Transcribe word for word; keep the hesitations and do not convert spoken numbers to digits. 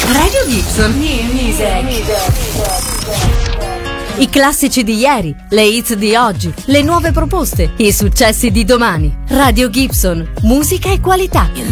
Radio Gibson. New music. I classici di ieri, le hits di oggi, le nuove proposte, i successi di domani. Radio Gibson, musica e qualità.